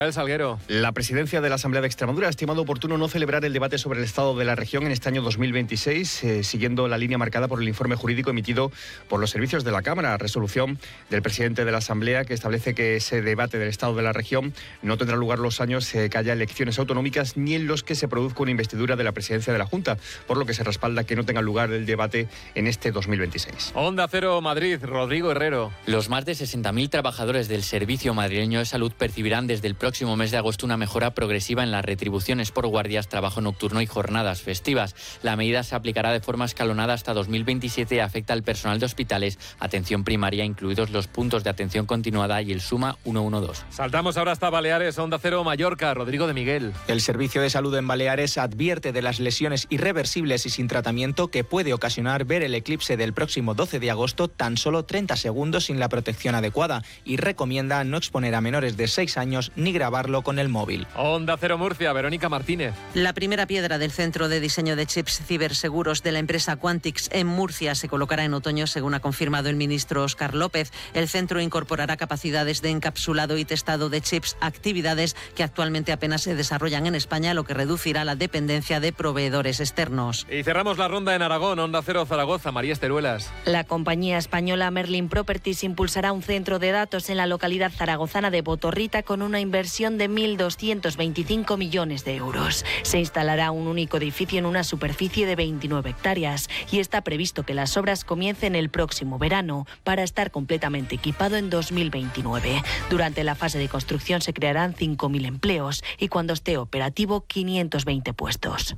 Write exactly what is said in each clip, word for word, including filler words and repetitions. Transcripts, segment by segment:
El Salguero. La presidencia de la Asamblea de Extremadura ha estimado oportuno no celebrar el debate sobre el estado de la región en este año dos mil veintiséis, eh, siguiendo la línea marcada por el informe jurídico emitido por los servicios de la Cámara. Resolución del presidente de la Asamblea que establece que ese debate del estado de la región no tendrá lugar los años eh, que haya elecciones autonómicas ni en los que se produzca una investidura de la presidencia de la Junta, por lo que se respalda que no tenga lugar el debate en este dos mil veintiséis. Onda Cero Madrid, Rodrigo Herrero. Los más de sesenta mil trabajadores del Servicio Madrileño de Salud percibirán desde el próximo mes de agosto una mejora progresiva en las retribuciones por guardias, trabajo nocturno y jornadas festivas. La medida se aplicará de forma escalonada hasta dos mil veintisiete y afecta al personal de hospitales, atención primaria, incluidos los puntos de atención continuada y el Suma ciento doce. Saltamos ahora hasta Baleares, Onda Cero Mallorca, Rodrigo de Miguel. El Servicio de Salud en Baleares advierte de las lesiones irreversibles y sin tratamiento que puede ocasionar ver el eclipse del próximo doce de agosto tan solo treinta segundos sin la protección adecuada y recomienda no exponer a menores de seis años ni grabarlo con el móvil. Onda Cero Murcia, Verónica Martínez. La primera piedra del centro de diseño de chips ciberseguros de la empresa Quantix en Murcia se colocará en otoño, según ha confirmado el ministro Óscar López. El centro incorporará capacidades de encapsulado y testado de chips, actividades que actualmente apenas se desarrollan en España, lo que reducirá la dependencia de proveedores externos. Y cerramos la ronda en Aragón, Onda Cero Zaragoza, María Esteruelas. La compañía española Merlin Properties impulsará un centro de datos en la localidad zaragozana de Botorrita con una inversión de mil doscientos veinticinco millones de euros. Se instalará un único edificio en una superficie de veintinueve hectáreas y está previsto que las obras comiencen el próximo verano para estar completamente equipado en dos mil veintinueve. Durante la fase de construcción se crearán cinco mil empleos y cuando esté operativo quinientos veinte puestos.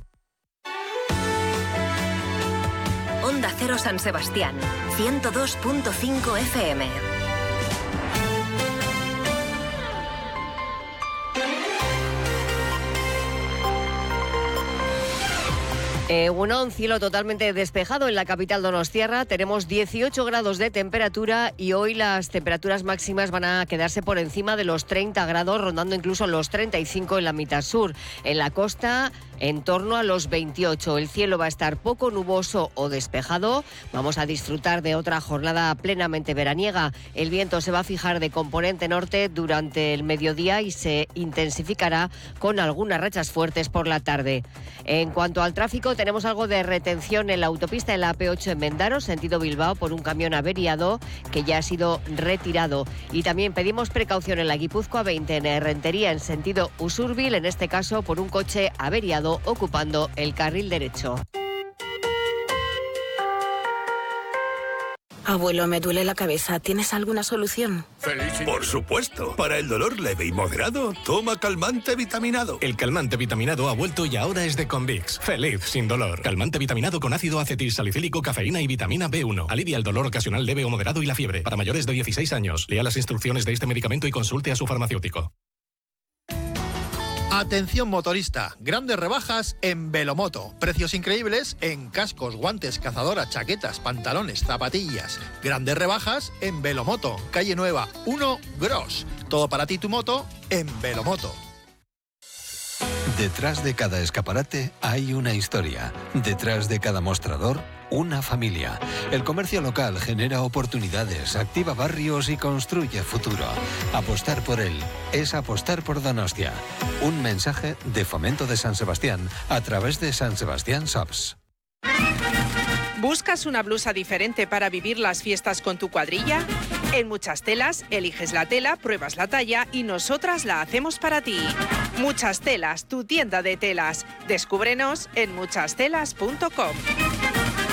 Onda Cero San Sebastián, ciento dos punto cinco F M. Eh, bueno, un cielo totalmente despejado en la capital donostiarra. Tenemos dieciocho grados de temperatura y hoy las temperaturas máximas van a quedarse por encima de los treinta grados, rondando incluso los treinta y cinco en la mitad sur. En la costa, en torno a los veintiocho. El cielo va a estar poco nuboso o despejado. Vamos a disfrutar de otra jornada plenamente veraniega. El viento se va a fijar de componente norte durante el mediodía y se intensificará con algunas rachas fuertes por la tarde. En cuanto al tráfico, tenemos algo de retención en la autopista en la A P ocho en Mendaro, sentido Bilbao, por un camión averiado que ya ha sido retirado. Y también pedimos precaución en la Guipúzcoa veinte en Errentería, en sentido Usurbil, en este caso por un coche averiado ocupando el carril derecho. Abuelo, me duele la cabeza. ¿Tienes alguna solución? Por supuesto. Para el dolor leve y moderado, toma calmante vitaminado. El calmante vitaminado ha vuelto y ahora es de Convix. Feliz sin dolor. Calmante vitaminado con ácido acetilsalicílico, cafeína y vitamina B uno. Alivia el dolor ocasional leve o moderado y la fiebre. Para mayores de dieciséis años. Lea las instrucciones de este medicamento y consulte a su farmacéutico. Atención motorista, grandes rebajas en Velomoto. Precios increíbles en cascos, guantes, cazadoras, chaquetas, pantalones, zapatillas. Grandes rebajas en Velomoto, calle Nueva, uno Gros. Todo para ti tu moto en Velomoto. Detrás de cada escaparate hay una historia. Detrás de cada mostrador, una familia. El comercio local genera oportunidades, activa barrios y construye futuro. Apostar por él es apostar por Donostia. Un mensaje de Fomento de San Sebastián a través de San Sebastián Shops. ¿Buscas una blusa diferente para vivir las fiestas con tu cuadrilla? En Muchas Telas, eliges la tela, pruebas la talla y nosotras la hacemos para ti. Muchas Telas, tu tienda de telas. Descúbrenos en muchas telas punto com.